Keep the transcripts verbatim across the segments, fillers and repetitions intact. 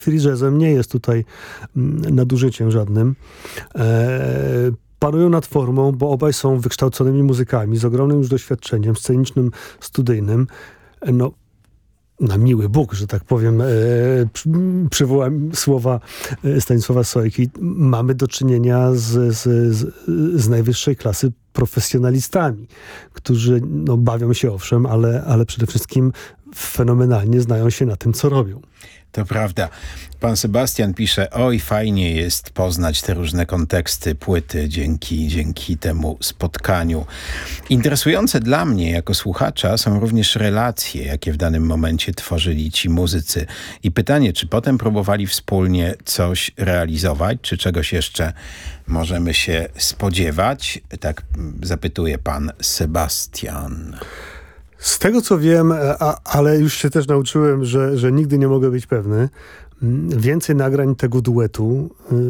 free jazzem nie jest tutaj nadużyciem żadnym. E, panują nad formą, bo obaj są wykształconymi muzykami, z ogromnym już doświadczeniem scenicznym, studyjnym. No, na miły Bóg, że tak powiem, e, przy, przywołam słowa Stanisława Sojki, mamy do czynienia z, z, z, z najwyższej klasy profesjonalistami, którzy no, bawią się owszem, ale, ale przede wszystkim fenomenalnie znają się na tym, co robią. To prawda. Pan Sebastian pisze, oj, fajnie jest poznać te różne konteksty płyty dzięki, dzięki temu spotkaniu. Interesujące dla mnie jako słuchacza są również relacje, jakie w danym momencie tworzyli ci muzycy. I pytanie, czy potem próbowali wspólnie coś realizować, czy czegoś jeszcze możemy się spodziewać? Tak zapytuje pan Sebastian. Z tego co wiem, a, ale już się też nauczyłem, że, że nigdy nie mogę być pewny, więcej nagrań tego duetu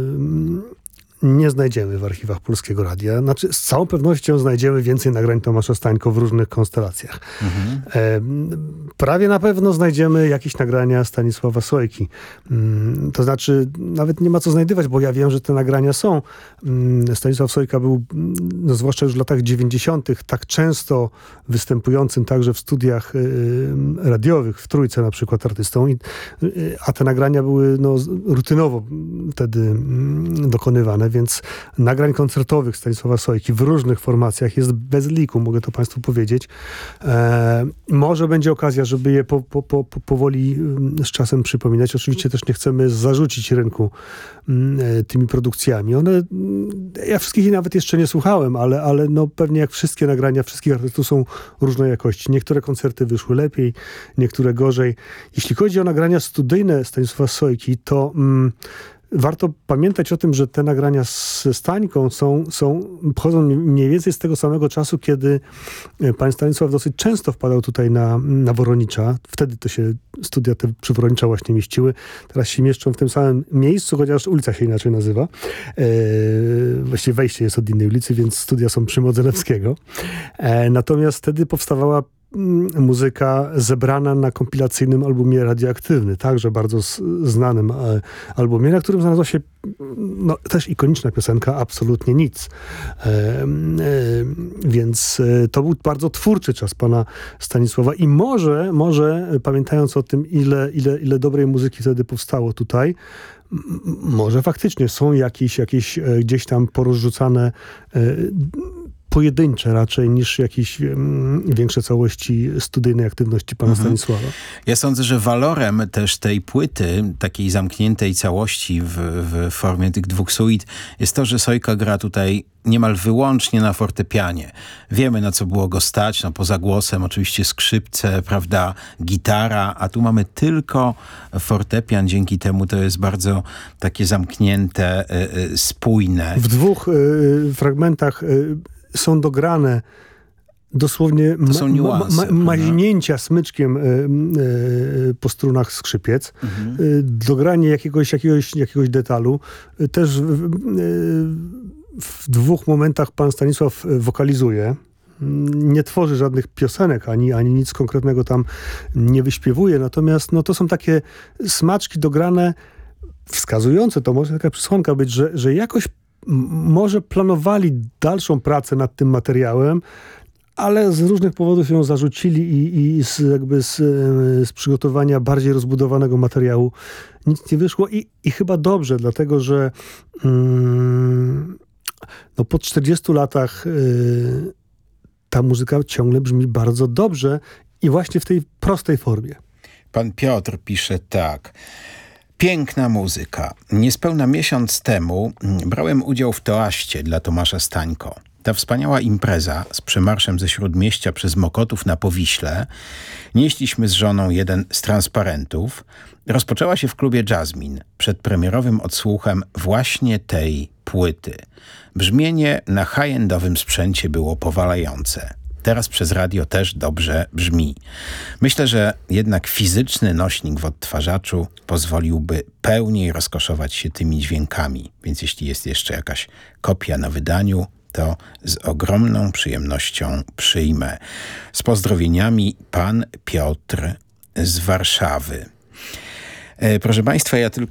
yy, nie znajdziemy w archiwach Polskiego Radia. Znaczy, z całą pewnością znajdziemy więcej nagrań Tomasza Stańko w różnych konstelacjach. Mhm. E, prawie na pewno znajdziemy jakieś nagrania Stanisława Sojki. Mm, to znaczy, nawet nie ma co znajdywać, bo ja wiem, że te nagrania są. Mm, Stanisław Sojka był, no, zwłaszcza już w latach dziewięćdziesiątych, tak często występującym także w studiach y, radiowych, w Trójce na przykład artystą, i, y, a te nagrania były no, rutynowo wtedy y, dokonywane. Więc nagrań koncertowych Stanisława Sojki w różnych formacjach jest bez liku, mogę to państwu powiedzieć. E, może będzie okazja, żeby je po, po, po, powoli z czasem przypominać. Oczywiście też nie chcemy zarzucić rynku e, tymi produkcjami. One, ja wszystkich ich nawet jeszcze nie słuchałem, ale, ale no pewnie jak wszystkie nagrania wszystkich artystów są różnej jakości. Niektóre koncerty wyszły lepiej, niektóre gorzej. Jeśli chodzi o nagrania studyjne Stanisława Sojki, to mm, warto pamiętać o tym, że te nagrania z Stańką są, są, pochodzą mniej więcej z tego samego czasu, kiedy pan Stanisław dosyć często wpadał tutaj na, na Woronicza. Wtedy to się studia te przy Woronicza właśnie mieściły. Teraz się mieszczą w tym samym miejscu, chociaż ulica się inaczej nazywa. E, właściwie wejście jest od innej ulicy, więc studia są przy Modzelewskiego. E, natomiast wtedy powstawała muzyka zebrana na kompilacyjnym albumie Radioaktywny, także bardzo znanym albumie, na którym znalazła się no, też ikoniczna piosenka Absolutnie nic. E, e, więc to był bardzo twórczy czas pana Stanisława i może, może pamiętając o tym, ile, ile, ile dobrej muzyki wtedy powstało tutaj, m- może faktycznie są jakieś, jakieś gdzieś tam porozrzucane e, pojedyncze raczej niż jakieś um, większe całości studyjnej aktywności pana mhm. Stanisława. Ja sądzę, że walorem też tej płyty, takiej zamkniętej całości w, w formie tych dwóch suit, jest to, że Sojka gra tutaj niemal wyłącznie na fortepianie. Wiemy, na co było go stać, no poza głosem oczywiście skrzypce, prawda, gitara, a tu mamy tylko fortepian, dzięki temu to jest bardzo takie zamknięte, y, y, spójne. W dwóch y, fragmentach y, są dograne dosłownie ma, są niuanse, ma, ma, maźnięcia smyczkiem y, y, po strunach skrzypiec, mhm. y, dogranie jakiegoś, jakiegoś, jakiegoś detalu. Y, też y, y, w dwóch momentach pan Stanisław wokalizuje. Nie tworzy żadnych piosenek, ani, ani nic konkretnego tam nie wyśpiewuje. Natomiast no, to są takie smaczki dograne, wskazujące, to może taka przesłanka być, że, że jakoś może planowali dalszą pracę nad tym materiałem, ale z różnych powodów ją zarzucili i, i z, jakby z, z przygotowania bardziej rozbudowanego materiału nic nie wyszło. I, i chyba dobrze, dlatego że mm, no, po czterdziestu latach yy, ta muzyka ciągle brzmi bardzo dobrze i właśnie w tej prostej formie. Pan Piotr pisze tak. Piękna muzyka. Niespełna miesiąc temu brałem udział w toaście dla Tomasza Stańko. Ta wspaniała impreza z przemarszem ze Śródmieścia przez Mokotów na Powiśle, nieśliśmy z żoną jeden z transparentów, rozpoczęła się w klubie Jasmine przed premierowym odsłuchem właśnie tej płyty. Brzmienie na high-endowym sprzęcie było powalające. Teraz przez radio też dobrze brzmi. Myślę, że jednak fizyczny nośnik w odtwarzaczu pozwoliłby pełniej rozkoszować się tymi dźwiękami. Więc jeśli jest jeszcze jakaś kopia na wydaniu, to z ogromną przyjemnością przyjmę. Z pozdrowieniami pan Piotr z Warszawy. Proszę Państwa, ja tylko